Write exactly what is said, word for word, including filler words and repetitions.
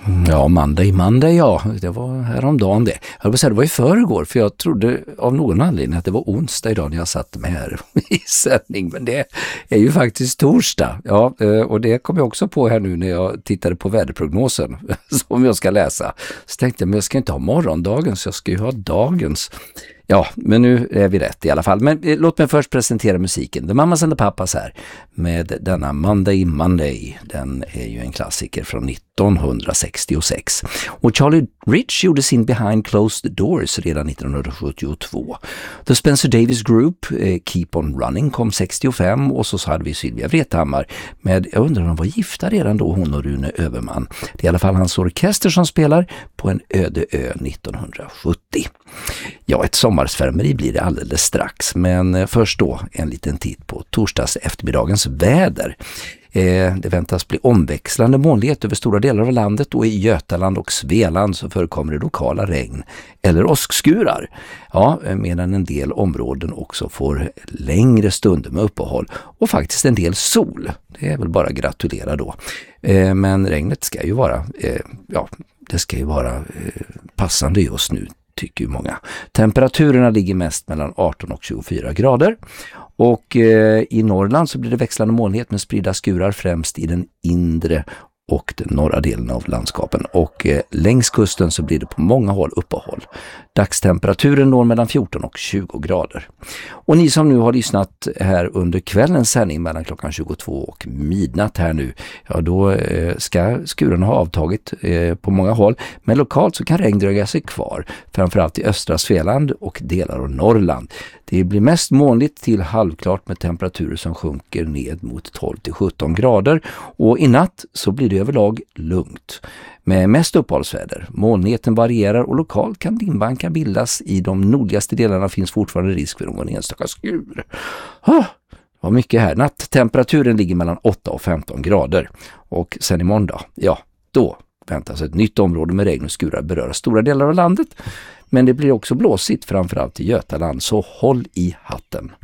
Ja, Monday, Monday, ja. Det var häromdagen det. Jag vill säga, det var i förrgår, för jag trodde av någon anledning att det var onsdag idag när jag satt med här i sändning. Men det är ju faktiskt torsdag. Ja, och det kom jag också på här nu när jag tittade på väderprognosen som jag ska läsa. Så tänkte jag, men jag ska inte ha morgondagens, jag ska ju ha dagens. Ja, men nu är vi rätt i alla fall. Men eh, låt mig först presentera musiken. The Mamas and the Papas här med denna Monday Monday. Den är ju en klassiker från nittonhundrasextiosex. Och Charlie Rich gjorde sin Behind Closed Doors redan nittonhundrasjuttiotvå. The Spencer Davis Group, eh, Keep on Running, kom sextiofem. Och så hade vi Sylvia Vrethammar med, jag undrar om de var gifta redan då, hon och Rune Överman. Det är i alla fall hans orkester som spelar på en öde ö nittonhundrasjuttio. Ja, ett sommarsvärmeri blir det alldeles strax, men först då en liten titt på torsdags eftermiddagens väder. Eh, det väntas bli omväxlande molnighet över stora delar av landet, och i Götaland och Svealand så förekommer det lokala regn eller åskskurar. Ja, medan en del områden också får längre stunder med uppehåll och faktiskt en del sol. Det är väl bara att gratulera då. Eh, men regnet ska ju vara, eh, ja, det ska ju vara eh, passande just nu, tycker ju många. Temperaturerna ligger mest mellan arton och tjugofyra grader. Och eh, i Norrland så blir det växlande molnighet med spridda skurar främst i den inre och den norra delen av landskapen. Och eh, längs kusten så blir det på många håll uppehåll. Dagstemperaturen når mellan fjorton och tjugo grader. Och ni som nu har lyssnat här under kvällens sändning mellan klockan tjugotvå och midnatt här nu, ja då eh, ska skurarna ha avtagit eh, på många håll. Men lokalt så kan regn dröja sig kvar, framförallt i östra Svealand och delar av Norrland. Det blir mest molnigt till halvklart med temperaturer som sjunker ned mot tolv till sjutton grader. Och i natt så blir det överlag lugnt med mest uppehållsväder. Molnigheten varierar och lokalt kan dimbankar bildas. I de nordligaste delarna finns fortfarande risk för någon enstaka skur. Ah, vad mycket här. Natttemperaturen ligger mellan åtta och femton grader. Och sen imorgon då, ja, då väntas ett nytt område med regn och skurar beröra stora delar av landet. Men det blir också blåsigt, framförallt i Götaland, så håll i hatten.